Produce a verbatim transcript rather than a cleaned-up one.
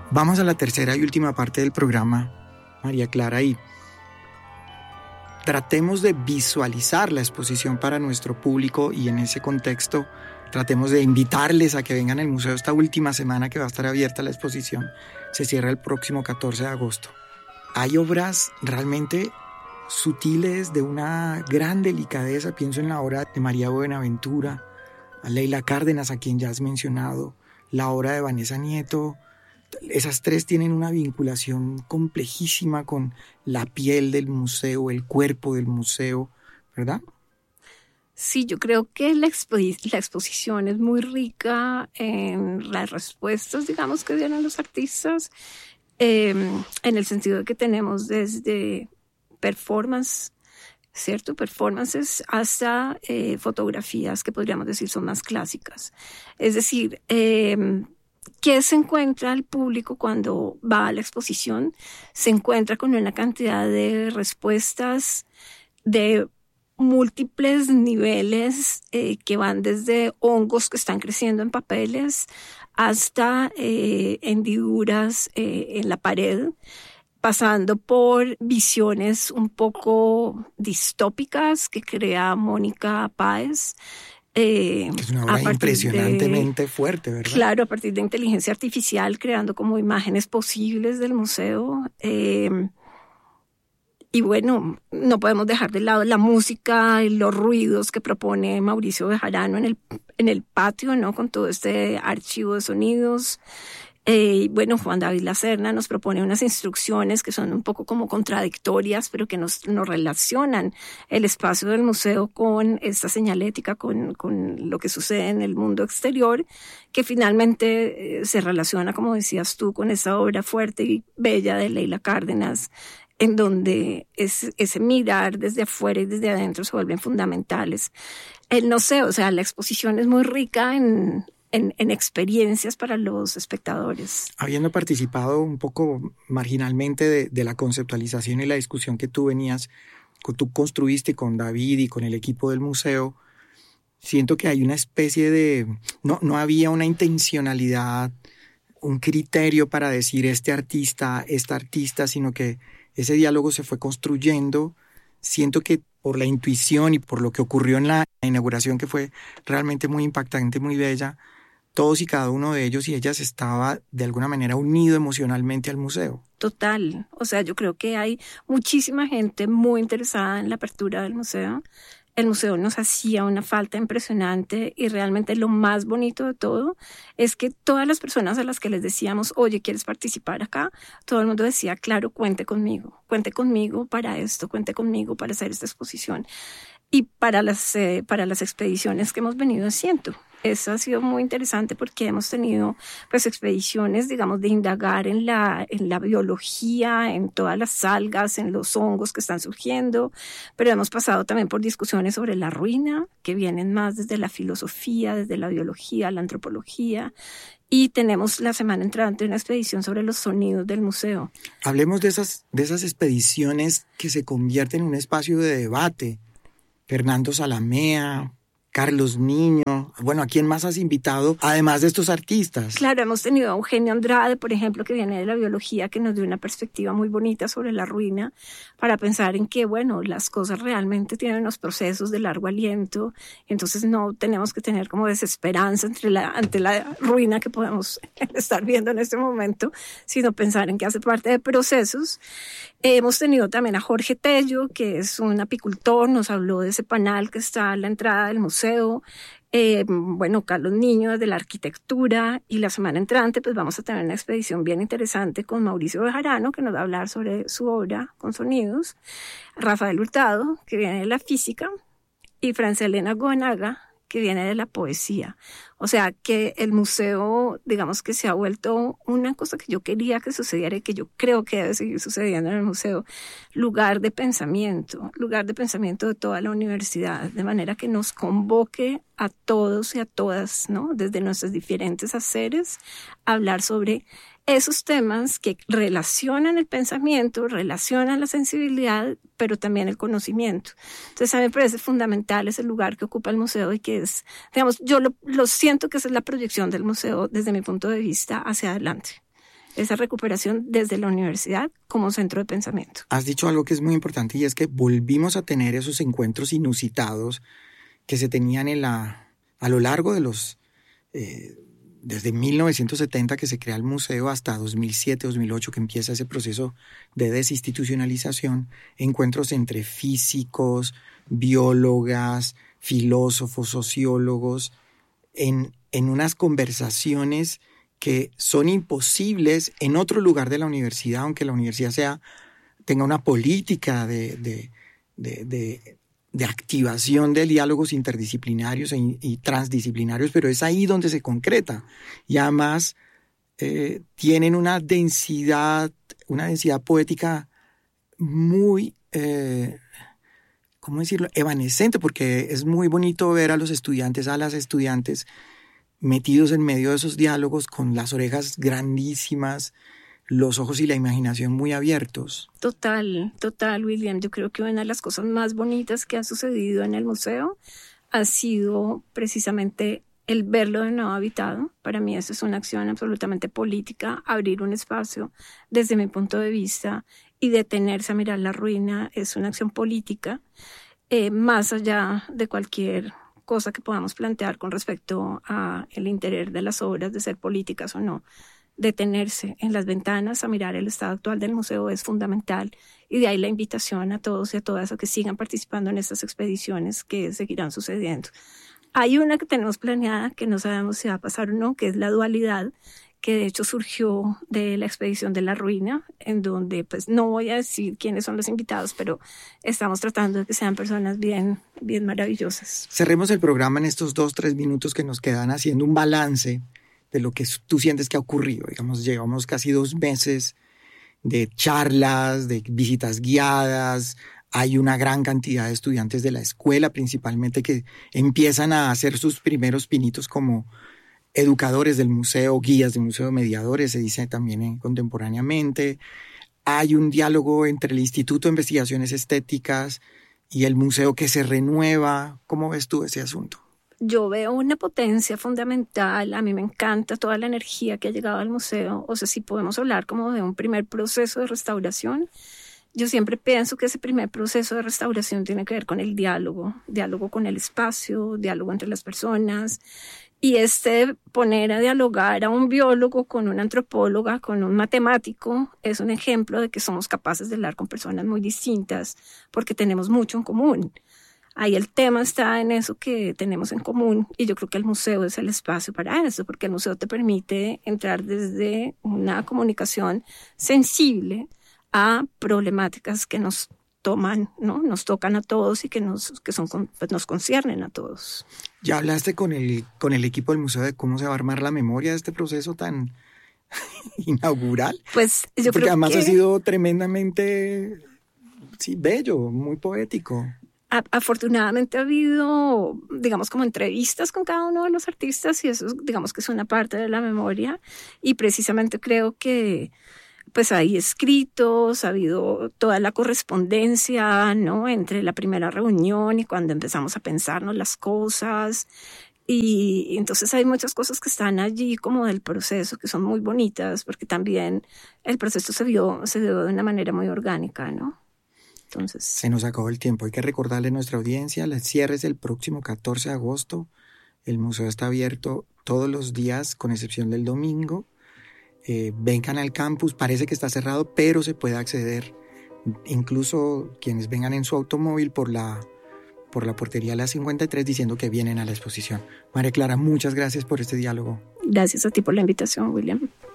Vamos a la tercera y última parte del programa, María Clara, y tratemos de visualizar la exposición para nuestro público y en ese contexto tratemos de invitarles a que vengan al museo esta última semana que va a estar abierta la exposición. Se cierra el próximo catorce de agosto. Hay obras realmente sutiles de una gran delicadeza. Pienso en la obra de María Buenaventura, a Leila Cárdenas, a quien ya has mencionado, la obra de Vanessa Nieto. Esas tres tienen una vinculación complejísima con la piel del museo, el cuerpo del museo, ¿verdad? Sí, yo creo que la, expo- la exposición es muy rica en las respuestas, digamos, que dieron los artistas, eh, en el sentido de que tenemos desde performance, ¿cierto? Performances hasta eh, fotografías que podríamos decir son más clásicas. Es decir, eh, ¿qué se encuentra el público cuando va a la exposición? Se encuentra con una cantidad de respuestas de múltiples niveles eh, que van desde hongos que están creciendo en papeles hasta eh, hendiduras eh, en la pared, pasando por visiones un poco distópicas que crea Mónica Páez. Eh, es una obra impresionantemente de, fuerte, ¿verdad? Claro, a partir de inteligencia artificial, creando como imágenes posibles del museo. Eh, y bueno, no podemos dejar de lado la música y los ruidos que propone Mauricio Bejarano en el, en el patio, ¿no? Con todo este archivo de sonidos. Eh, y bueno, Juan David Lacerna nos propone unas instrucciones que son un poco como contradictorias, pero que nos, nos relacionan el espacio del museo con esta señalética, con, con lo que sucede en el mundo exterior, que finalmente eh, se relaciona, como decías tú, con esa obra fuerte y bella de Leila Cárdenas, en donde es, ese mirar desde afuera y desde adentro se vuelven fundamentales. El no sé, o sea, la exposición es muy rica en... En, en experiencias para los espectadores. Habiendo participado un poco marginalmente de, de la conceptualización y la discusión que tú venías, que tú construiste con David y con el equipo del museo, siento que hay una especie de... No, no había una intencionalidad, un criterio para decir este artista, esta artista, sino que ese diálogo se fue construyendo. Siento que por la intuición y por lo que ocurrió en la inauguración, que fue realmente muy impactante, muy bella, todos y cada uno de ellos y ellas estaba de alguna manera unido emocionalmente al museo. Total, o sea, yo creo que hay muchísima gente muy interesada en la apertura del museo. El museo nos hacía una falta impresionante y realmente lo más bonito de todo es que todas las personas a las que les decíamos, oye, ¿quieres participar acá? Todo el mundo decía, claro, cuente conmigo, cuente conmigo para esto, cuente conmigo para hacer esta exposición y para las, eh, para las expediciones que hemos venido haciendo. Eso ha sido muy interesante porque hemos tenido pues expediciones, digamos, de indagar en la, en la biología, en todas las algas, en los hongos que están surgiendo, pero hemos pasado también por discusiones sobre la ruina, que vienen más desde la filosofía, desde la biología, la antropología, y tenemos la semana entrante una expedición sobre los sonidos del museo. Hablemos de esas, de esas expediciones que se convierten en un espacio de debate. Fernando Salamea, Carlos Niño, bueno, ¿a quién más has invitado, además de estos artistas? Claro, hemos tenido a Eugenio Andrade, por ejemplo, que viene de la biología, que nos dio una perspectiva muy bonita sobre la ruina, para pensar en que, bueno, las cosas realmente tienen unos procesos de largo aliento, entonces no tenemos que tener como desesperanza entre la, ante la ruina que podemos estar viendo en este momento, sino pensar en que hace parte de procesos. Eh, hemos tenido también a Jorge Tello, que es un apicultor, nos habló de ese panal que está a la entrada del museo. Eh, bueno, Carlos Niño de la arquitectura, y la semana entrante pues vamos a tener una expedición bien interesante con Mauricio Bejarano, que nos va a hablar sobre su obra con sonidos, Rafael Hurtado, que viene de la física, y Francia Elena Goenaga, que viene de la poesía. O sea, que el museo, digamos que se ha vuelto una cosa que yo quería que sucediera y que yo creo que debe seguir sucediendo en el museo, lugar de pensamiento, lugar de pensamiento de toda la universidad, de manera que nos convoque a todos y a todas, ¿no? Desde nuestros diferentes haceres, a hablar sobre esos temas que relacionan el pensamiento, relacionan la sensibilidad, pero también el conocimiento. Entonces a mí me parece fundamental ese lugar que ocupa el museo y que es, digamos, yo lo, lo siento que esa es la proyección del museo desde mi punto de vista hacia adelante. esa recuperación desde la universidad como centro de pensamiento. Has dicho algo que es muy importante y es que volvimos a tener esos encuentros inusitados que se tenían en la, a lo largo de los, eh, desde mil novecientos setenta que se crea el museo hasta dos mil siete, dos mil ocho que empieza ese proceso de desinstitucionalización, encuentros entre físicos, biólogas, filósofos, sociólogos, en, en unas conversaciones que son imposibles en otro lugar de la universidad, aunque la universidad sea, tenga una política de, de, de, de, de activación de diálogos interdisciplinarios y, y transdisciplinarios, pero es ahí donde se concreta. Y además eh, tienen una densidad, una densidad poética muy, eh, ¿cómo decirlo?, evanescente, porque es muy bonito ver a los estudiantes, a las estudiantes, metidos en medio de esos diálogos con las orejas grandísimas, los ojos y la imaginación muy abiertos. Total, total, William. Yo creo que una de las cosas más bonitas que ha sucedido en el museo ha sido precisamente el verlo de nuevo habitado. Para mí eso es una acción absolutamente política, abrir un espacio desde mi punto de vista y detenerse a mirar la ruina es una acción política, eh, más allá de cualquier cosa que podamos plantear con respecto a el interés de las obras de ser políticas o no. Detenerse en las ventanas a mirar el estado actual del museo es fundamental, y de ahí la invitación a todos y a todas a que sigan participando en estas expediciones que seguirán sucediendo. Hay una que tenemos planeada que no sabemos si va a pasar o no, que es la dualidad, que de hecho surgió de la expedición de la ruina, en donde pues no voy a decir quiénes son los invitados, pero estamos tratando de que sean personas bien, bien maravillosas. Cerremos el programa en estos dos, tres minutos que nos quedan haciendo un balance de lo que tú sientes que ha ocurrido. Digamos, llevamos casi dos meses de charlas, de visitas guiadas. Hay una gran cantidad de estudiantes de la escuela, principalmente, que empiezan a hacer sus primeros pinitos como educadores del museo, guías del museo, mediadores, se dice también eh, contemporáneamente. Hay un diálogo entre el Instituto de Investigaciones Estéticas y el museo que se renueva. ¿Cómo ves tú ese asunto? Yo veo una potencia fundamental. A mí me encanta toda la energía que ha llegado al museo. O sea, si podemos hablar como de un primer proceso de restauración, yo siempre pienso que ese primer proceso de restauración tiene que ver con el diálogo, diálogo con el espacio, diálogo entre las personas. Y este poner a dialogar a un biólogo con una antropóloga, con un matemático, es un ejemplo de que somos capaces de hablar con personas muy distintas porque tenemos mucho en común. Ahí el tema está en eso que tenemos en común, y yo creo que el museo es el espacio para eso, porque el museo te permite entrar desde una comunicación sensible a problemáticas que nos toman, ¿no? Nos tocan a todos y que nos, que son, pues nos conciernen a todos. ¿Ya hablaste con el, con el equipo del museo de cómo se va a armar la memoria de este proceso tan inaugural? Pues yo Porque creo además que ha sido tremendamente sí, bello, muy poético. A, afortunadamente ha habido, digamos, como entrevistas con cada uno de los artistas, y eso, digamos, que es una parte de la memoria, y precisamente creo que pues hay escritos, ha habido toda la correspondencia, ¿no?, entre la primera reunión y cuando empezamos a pensarnos las cosas. Y, y entonces hay muchas cosas que están allí como del proceso, que son muy bonitas, porque también el proceso se vio, se vio de una manera muy orgánica, ¿no? Entonces, se nos acabó el tiempo. Hay que recordarle a nuestra audiencia, el cierre es el próximo catorce de agosto. El museo está abierto todos los días, con excepción del domingo. Eh, vengan al campus, parece que está cerrado, pero se puede acceder, incluso quienes vengan en su automóvil, por la, por la portería de la cincuenta y tres, diciendo que vienen a la exposición. María Clara, muchas gracias por este diálogo. Gracias a ti por la invitación, William.